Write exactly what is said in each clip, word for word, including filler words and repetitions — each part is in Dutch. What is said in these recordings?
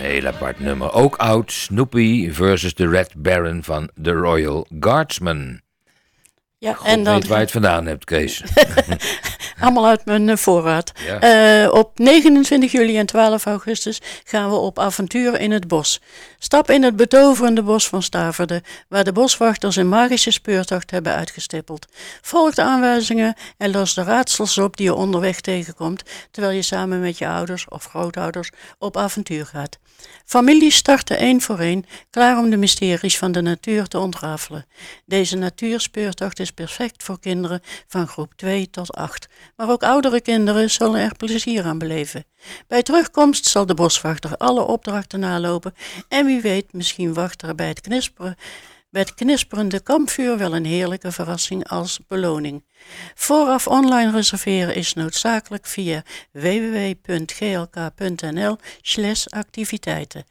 heel apart nummer. Ook oud, Snoopy versus de Red Baron van de Royal Guardsmen. Ja, God en dan weet waar je het vandaan hebt, Kees. allemaal uit mijn uh, voorraad. Ja. Uh, op negenentwintig juli en twaalf augustus gaan we op avontuur in het bos. Stap in het betoverende bos van Staverde, waar de boswachters een magische speurtocht hebben uitgestippeld. Volg de aanwijzingen en los de raadsels op die je onderweg tegenkomt, terwijl je samen met je ouders of grootouders op avontuur gaat. Families starten één voor één, klaar om de mysteries van de natuur te ontrafelen. Deze natuurspeurtocht is perfect voor kinderen van groep twee tot acht, maar ook oudere kinderen zullen er plezier aan beleven. Bij terugkomst zal de boswachter alle opdrachten nalopen en wie weet, misschien wacht er bij het knisperen, bij het knisperende kampvuur wel een heerlijke verrassing als beloning. Vooraf online reserveren is noodzakelijk via w w w punt g l k punt n l slash activiteiten.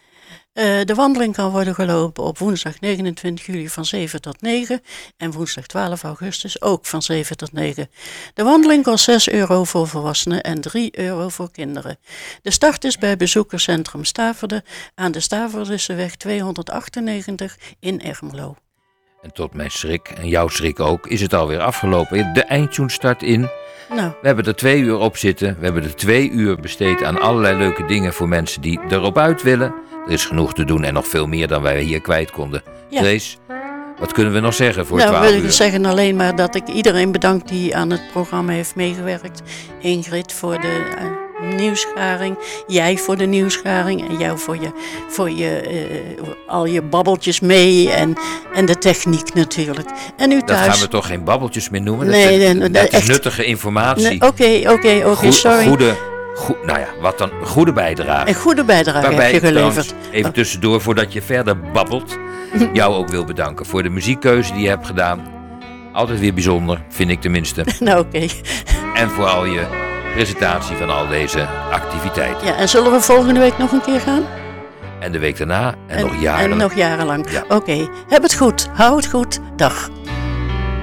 Uh, de wandeling kan worden gelopen op woensdag negenentwintig juli van zeven tot negen en woensdag twaalf augustus ook van zeven tot negen. De wandeling kost zes euro voor volwassenen en drie euro voor kinderen. De start is bij bezoekerscentrum Staverde aan de Staverdeseweg tweehonderdachtennegentig in Ermelo. En tot mijn schrik, en jouw schrik ook, is het alweer afgelopen. De eindtune start in. Nou. We hebben er twee uur op zitten. We hebben er twee uur besteed aan allerlei leuke dingen voor mensen die erop uit willen. Er is genoeg te doen en nog veel meer dan wij hier kwijt konden. Ja. Grace, wat kunnen we nog zeggen voor nou, twaalf wil uur? ik zeggen alleen maar dat ik iedereen bedank die aan het programma heeft meegewerkt. Ingrid voor de uh, nieuwsgaring, jij voor de nieuwsgaring en jou voor je, voor je uh, al je babbeltjes mee en, en de techniek natuurlijk. En u Dat thuis. gaan we toch geen babbeltjes meer noemen? Nee, dat, nee, dat nee, is echt. nuttige informatie. Oké, oké, oké, sorry. Goede, goed, nou ja, wat dan? Goede bijdrage. Een goede bijdrage Waarbij heb je ik geleverd. trouwens, even tussendoor, voordat je verder babbelt, jou ook wil bedanken voor de muziekkeuze die je hebt gedaan. Altijd weer bijzonder, vind ik tenminste. Nou, oké. Okay. En vooral je presentatie van al deze activiteiten. Ja, en zullen we volgende week nog een keer gaan? En de week daarna en, en nog jarenlang. En nog jarenlang. Ja. Oké, okay. Heb het goed. Hou het goed. Dag.